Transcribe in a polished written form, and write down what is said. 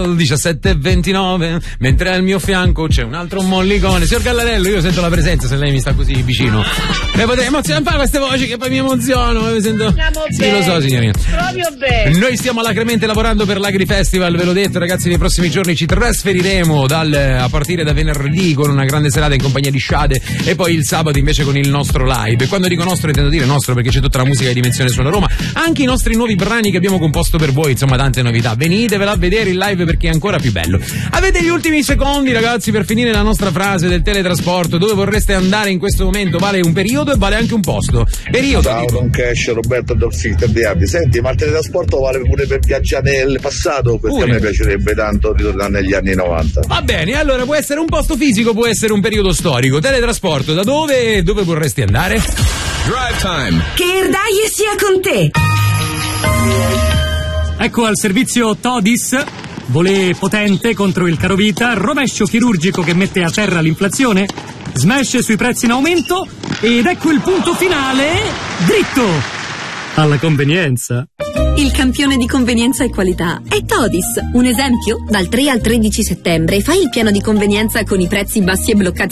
17:29, mentre al mio fianco c'è un altro mollicone. Signor Gallarello, io sento la presenza se lei mi sta così vicino. E potrei emozionare, fare queste voci che poi mi emoziono. Mi sento... Sì, bene. Lo so, signorina. Proprio bene. Noi stiamo alacremente lavorando per l'Agrifestival, ve l'ho detto ragazzi, nei prossimi giorni ci trasferiremo a partire da venerdì con una grande serata in compagnia di Shade e poi il sabato invece con il nostro live. E quando dico nostro intendo dire nostro perché c'è tutta la musica di Dimensione Suono Roma, anche i nostri nuovi brani che abbiamo composto per voi, insomma tante novità. Venitevela a vedere il live perché è ancora più bello. Avete gli ultimi secondi ragazzi per finire la nostra frase del teletrasporto. Dove vorreste andare in questo momento? Vale un periodo e vale anche un posto. Periodo. Ciao Don Cash, Roberto Dolfilter di Abbi. Senti, ma il teletrasporto vale pure per viaggiare nel passato? Perché Pure. a me piacerebbe tanto ritornare negli anni 90. Va bene, allora può essere un posto fisico, può essere un periodo storico. Teletrasporto, da dove e dove vorresti andare? Drive Time. Che Erdaie sia con te. Ecco al servizio Todis, volé potente contro il carovita, rovescio chirurgico che mette a terra l'inflazione, smash sui prezzi in aumento ed ecco il punto finale, dritto alla convenienza. Il campione di convenienza e qualità è Todis. Un esempio? Dal 3 al 13 settembre fai il piano di convenienza con i prezzi bassi e bloccati